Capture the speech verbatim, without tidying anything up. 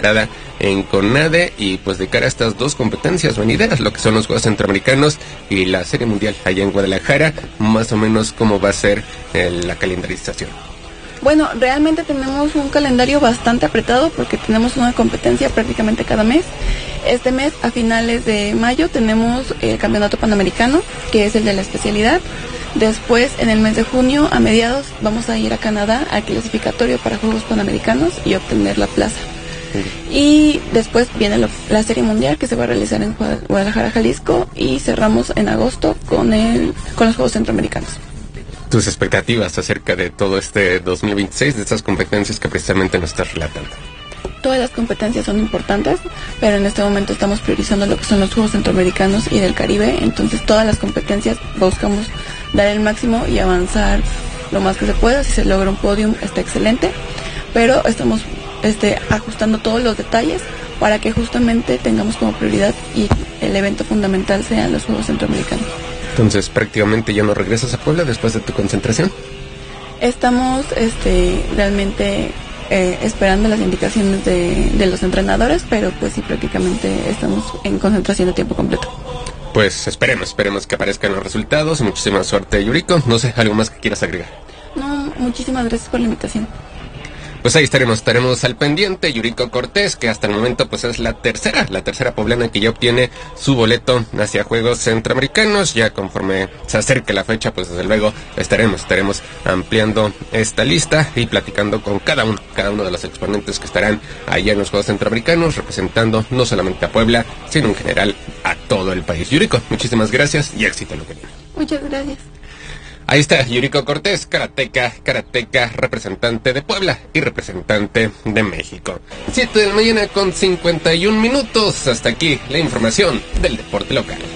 celebrada en CONADE, y pues de cara a estas dos competencias venideras, lo que son los Juegos Centroamericanos y la Serie Mundial allá en Guadalajara, más o menos cómo va a ser eh, la calendarización. Bueno, realmente tenemos un calendario bastante apretado porque tenemos una competencia prácticamente cada mes. Este mes, a finales de mayo, tenemos el Campeonato Panamericano, que es el de la especialidad. Después, en el mes de junio, a mediados, vamos a ir a Canadá al clasificatorio para Juegos Panamericanos y obtener la plaza. Y después viene lo, la Serie Mundial, que se va a realizar en Guadalajara, Jalisco, y cerramos en agosto con, el, con los Juegos Centroamericanos. Tus expectativas acerca de todo este dos mil veintiséis, de estas competencias que precisamente nos estás relatando. Todas las competencias son importantes, pero en este momento estamos priorizando lo que son los Juegos Centroamericanos y del Caribe, entonces todas las competencias buscamos dar el máximo y avanzar lo más que se pueda. Si se logra un podium está excelente, pero estamos este, ajustando todos los detalles para que justamente tengamos como prioridad y el evento fundamental sean los Juegos Centroamericanos. Entonces, prácticamente ya no regresas a Puebla después de tu concentración. Estamos este, realmente eh, esperando las indicaciones de, de los entrenadores, pero pues sí, prácticamente estamos en concentración de tiempo completo. Pues esperemos, esperemos que aparezcan los resultados. Muchísima suerte, Yuriko. No sé, ¿algo más que quieras agregar? No, muchísimas gracias por la invitación. Pues ahí estaremos, estaremos al pendiente. Yuriko Cortés, que hasta el momento pues es la tercera, la tercera poblana que ya obtiene su boleto hacia Juegos Centroamericanos. Ya conforme se acerque la fecha, pues desde luego estaremos, estaremos ampliando esta lista y platicando con cada uno, cada uno de los exponentes que estarán allá en los Juegos Centroamericanos, representando no solamente a Puebla, sino en general a todo el país. Yuriko, muchísimas gracias y éxito en lo que viene. Muchas gracias. Ahí está Yuriko Cortés, karateca, karateca, representante de Puebla y representante de México. siete de la mañana con cincuenta y un minutos. Hasta aquí la información del deporte local.